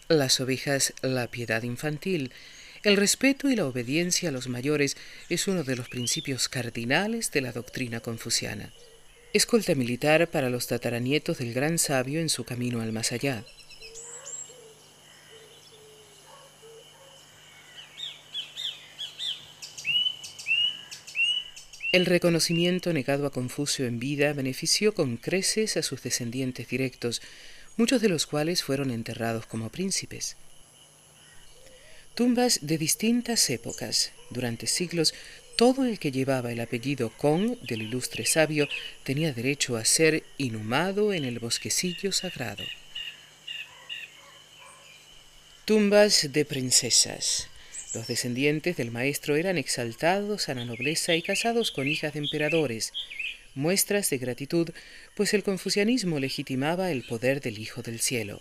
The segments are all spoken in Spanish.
las ovejas la piedad infantil. El respeto y la obediencia a los mayores es uno de los principios cardinales de la doctrina confuciana. Escolta militar para los tataranietos del gran sabio en su camino al más allá. El reconocimiento negado a Confucio en vida benefició con creces a sus descendientes directos, muchos de los cuales fueron enterrados como príncipes. Tumbas de distintas épocas. Durante siglos, todo el que llevaba el apellido Kong del ilustre sabio tenía derecho a ser inhumado en el bosquecillo sagrado. Tumbas de princesas. Los descendientes del maestro eran exaltados a la nobleza y casados con hijas de emperadores, muestras de gratitud, pues el confucianismo legitimaba el poder del Hijo del Cielo.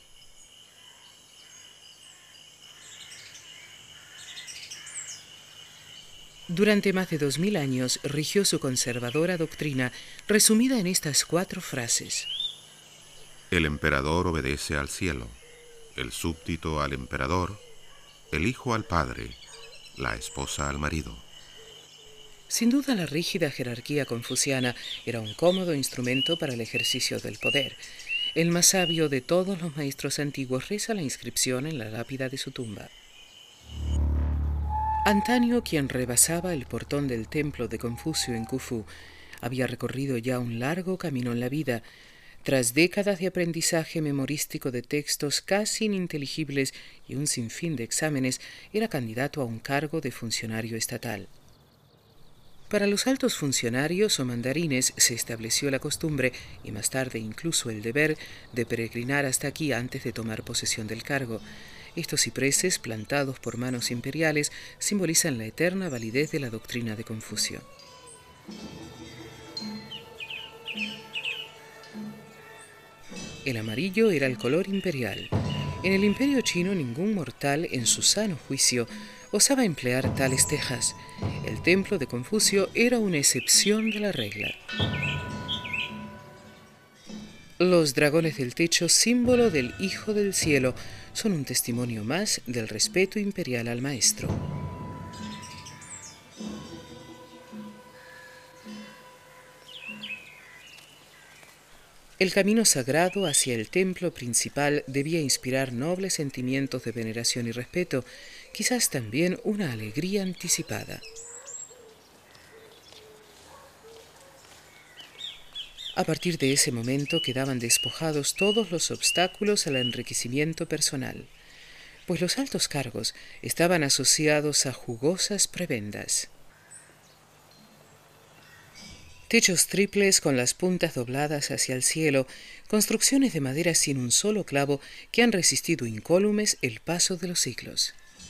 Durante más de 2000 años rigió su conservadora doctrina, resumida en estas 4 frases. El emperador obedece al cielo, el súbdito al emperador, el hijo al padre, la esposa al marido. Sin duda, la rígida jerarquía confuciana era un cómodo instrumento para el ejercicio del poder. El más sabio de todos los maestros antiguos reza la inscripción en la lápida de su tumba. Antaño, quien rebasaba el portón del templo de Confucio en Khufu, había recorrido ya un largo camino en la vida. Tras décadas de aprendizaje memorístico de textos casi ininteligibles y un sinfín de exámenes, era candidato a un cargo de funcionario estatal. Para los altos funcionarios o mandarines se estableció la costumbre, y más tarde incluso el deber, de peregrinar hasta aquí antes de tomar posesión del cargo. Estos cipreses, plantados por manos imperiales, simbolizan la eterna validez de la doctrina de Confucio. El amarillo era el color imperial. En el imperio chino ningún mortal, en su sano juicio, osaba emplear tales tejas. El templo de Confucio era una excepción de la regla. Los dragones del techo, símbolo del Hijo del Cielo, son un testimonio más del respeto imperial al maestro. El camino sagrado hacia el templo principal debía inspirar nobles sentimientos de veneración y respeto, quizás también una alegría anticipada. A partir de ese momento quedaban despojados todos los obstáculos al enriquecimiento personal, pues los altos cargos estaban asociados a jugosas prebendas. Techos triples con las puntas dobladas hacia el cielo, construcciones de madera sin un solo clavo que han resistido incólumes el paso de los siglos.